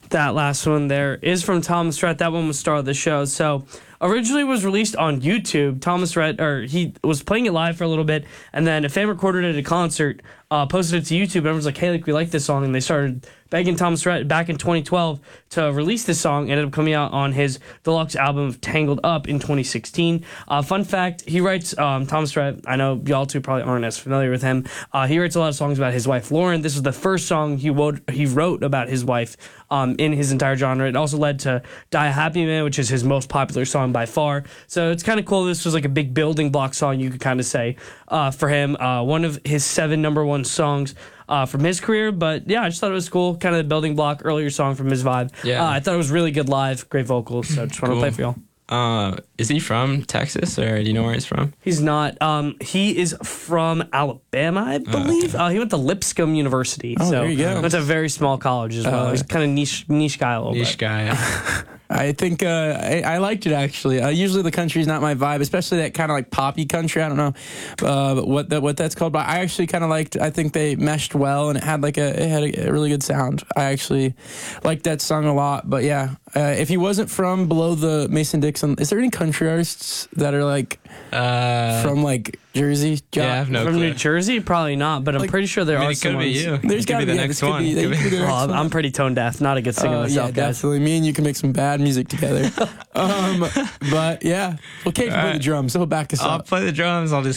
That last one there is from Thomas Rhett. That one was star of the show. So originally was released on YouTube. Thomas Rhett, he was playing it live for a little bit, and then a fan recorded it at a concert, posted it to YouTube. Everyone's like, hey, we like this song, and they started begging Thomas Rhett back in 2012 to release this song. Ended up coming out on his deluxe album Tangled Up in 2016. Fun fact, he writes, Thomas Rhett, I know y'all two probably aren't as familiar with him, he writes a lot of songs about his wife Lauren. This was the first song he wrote about his wife in his entire genre. It also led to Die a Happy Man, which is his most popular song by far. So it's kind of cool. This was like a big building block song, you could kind of say, for him. One of his 7 number 1 songs from his career. But yeah, I just thought it was cool. Kind of the building block, earlier song from his vibe. Yeah. I thought it was really good live, great vocals. So just want to play for y'all. Is he from Texas, or do you know where he's from? He's not. He is from Alabama, I believe. Okay. He went to Lipscomb University. Oh, so there you go. That's a very small college as well. He's kind of niche guy a little bit. Niche guy. I think I liked it, actually. Usually the country's not my vibe, especially that kind of like poppy country. I don't know what that's called, but I actually kind of liked. I think they meshed well, and it had a really good sound. I actually liked that song a lot. But yeah, if he wasn't from below the Mason-Dixon, is there any country artists that are like from like Jersey? Yeah, I have no From clue. New Jersey? Probably not, but I'm pretty sure there are It some could be ones. you. There's It could be the next one. I'm pretty tone deaf. Not a good singer myself, yeah, guys. definitely. Me and you can make some bad music together. But yeah, okay, play the drums. So back us I'll up. play the drums. I'll just